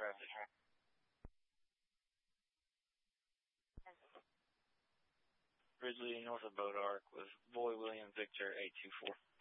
traffic. Ridgely north of Boat Arc with Boy William Victor 824.